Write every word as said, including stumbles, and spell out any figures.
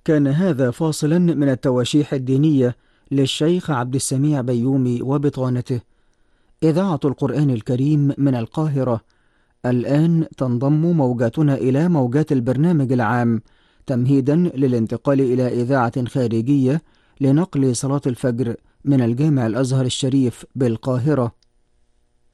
كان هذا فاصلا من التواشيح الدينية للشيخ عبد السميع بيومي وبطانته. إذاعة القرآن الكريم من القاهرة. الآن تنضم موجاتنا إلى موجات البرنامج العام تمهيدا للانتقال إلى إذاعة خارجية لنقل صلاة الفجر من الجامع الأزهر الشريف بالقاهرة.